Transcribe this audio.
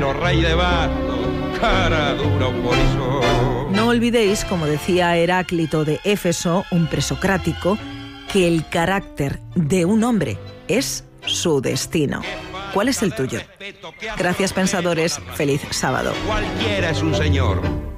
Apolo, rey de bastos, cara dura un polizón. No olvidéis, como decía Heráclito de Éfeso, un presocrático, que el carácter de un hombre es su destino. ¿Cuál es el tuyo? Gracias, pensadores. Feliz sábado. Cualquiera es un señor.